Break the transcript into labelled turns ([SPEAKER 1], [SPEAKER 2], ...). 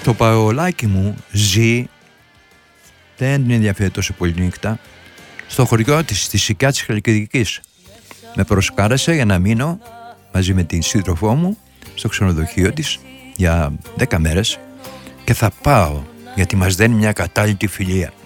[SPEAKER 1] Το Παολάκι μου ζει, δεν την ενδιαφέρει τόσο πολύ νύχτα, στο χωριό της, στη Σικιά της Χαλκιδικής. Με προσκάλεσε για να μείνω μαζί με την σύντροφό μου στο ξενοδοχείο της για 10 μέρες και θα πάω γιατί μας δίνει μια κατάλληλη φιλία.